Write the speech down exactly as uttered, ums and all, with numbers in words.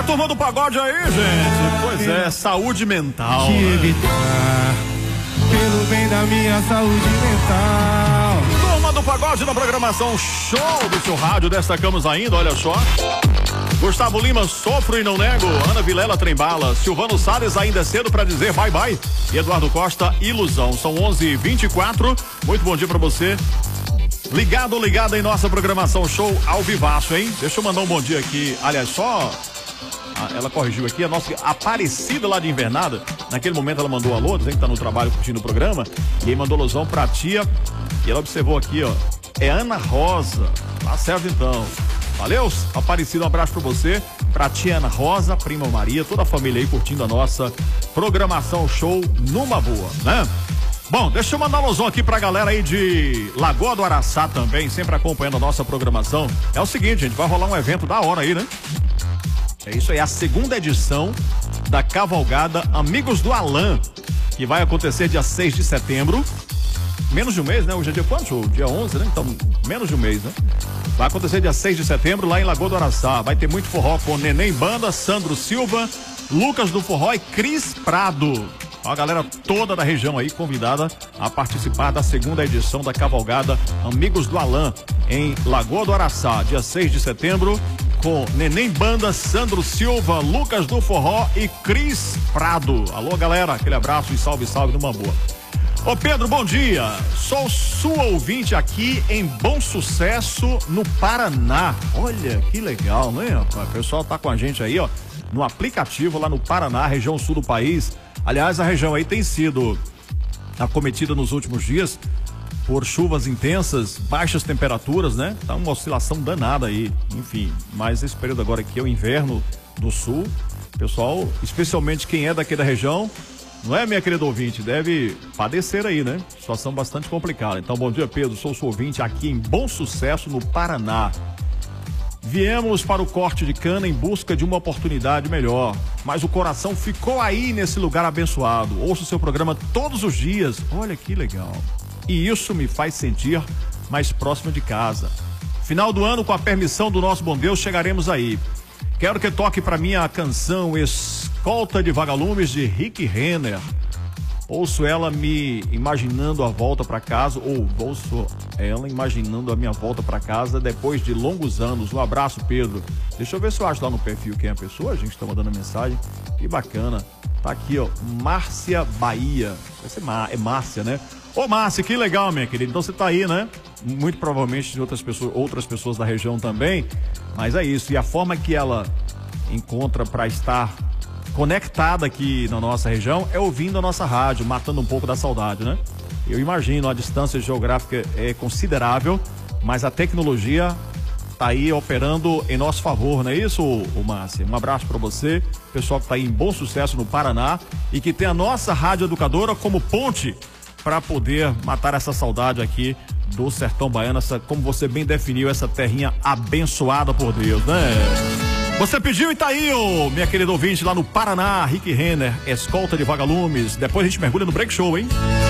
turma do pagode aí, gente. Pois é, saúde mental. Te evitar, pelo bem da minha saúde mental. Turma do pagode na programação show do seu rádio. Destacamos ainda, olha só. Gustavo Lima, sofro e não nego. Ana Vilela, trembala. Silvano Salles, ainda é cedo pra dizer bye bye. E Eduardo Costa, ilusão. São onze e vinte e quatro. Muito bom dia pra você. Ligado ou ligada em nossa programação show ao vivaço, hein? Deixa eu mandar um bom dia aqui. Aliás, só... Ela corrigiu aqui, a nossa Aparecida lá de Invernada. Naquele momento ela mandou alô, dizendo que tá no trabalho curtindo o programa. E aí mandou alusão pra tia. E ela observou aqui, ó. É Ana Rosa. Tá certo então. Valeu, Aparecida, um abraço pra você. Pra tia Ana Rosa, prima Maria, toda a família aí curtindo a nossa programação show numa boa, né? Bom, deixa eu mandar um alusão aqui pra galera aí de Lagoa do Araçá também, sempre acompanhando a nossa programação. É o seguinte, gente, vai rolar um evento da hora aí, né? É isso aí, a segunda edição da cavalgada Amigos do Alain, que vai acontecer dia seis de setembro. Menos de um mês, né? Hoje é dia quanto? Dia onze, né? Então, menos de um mês, né? Vai acontecer dia seis de setembro lá em Lagoa do Araçá. Vai ter muito forró com Neném Banda, Sandro Silva, Lucas do Forró e Cris Prado. A galera toda da região aí convidada a participar da segunda edição da cavalgada Amigos do Alain em Lagoa do Araçá, dia seis de setembro. Com Neném Banda, Sandro Silva, Lucas do Forró e Cris Prado. Alô, galera, aquele abraço e salve, salve numa boa. Ô Pedro, bom dia. Sou sua ouvinte aqui em Bom Sucesso, no Paraná. Olha, que legal, né, rapaz? O pessoal tá com a gente aí, ó, no aplicativo lá no Paraná, região sul do país. Aliás, a região aí tem sido acometida nos últimos dias por chuvas intensas, baixas temperaturas, né? Tá uma oscilação danada aí, enfim. Mas esse período agora aqui é o inverno do sul. Pessoal, especialmente quem é daqui da região, não é, minha querida ouvinte? Deve padecer aí, né? Situação bastante complicada. Então, bom dia, Pedro. Sou seu ouvinte aqui em Bom Sucesso, no Paraná. Viemos para o corte de cana em busca de uma oportunidade melhor, mas o coração ficou aí nesse lugar abençoado. Ouço o seu programa todos os dias. Olha que legal. E isso me faz sentir mais próximo de casa. Final do ano, com a permissão do nosso bom Deus, chegaremos aí. Quero que toque para mim a canção Escolta de Vagalumes, de Rick Renner. Ouço ela me imaginando a volta para casa, ou ouço ela imaginando a minha volta para casa depois de longos anos. Um abraço, Pedro. Deixa eu ver se eu acho lá no perfil quem é a pessoa. A gente está mandando mensagem. Que bacana. Tá aqui, ó, Márcia Bahia. Vai ser Má, é Márcia, né? Ô, Márcia, que legal, minha querida. Então você tá aí, né? Muito provavelmente de outras pessoas, outras pessoas da região também. Mas é isso. E a forma que ela encontra para estar conectada aqui na nossa região é ouvindo a nossa rádio, matando um pouco da saudade, né? Eu imagino, a distância geográfica é considerável, mas a tecnologia tá aí operando em nosso favor, não é isso, ô Márcia? Um abraço para você, pessoal que tá aí em Bom Sucesso no Paraná e que tem a nossa rádio educadora como ponte para poder matar essa saudade aqui do sertão baiano, essa, como você bem definiu, essa terrinha abençoada por Deus, né? Você pediu e tá aí, ô, minha querida ouvinte, lá no Paraná, Rick Renner, Escolta de Vagalumes. Depois a gente mergulha no break show, hein?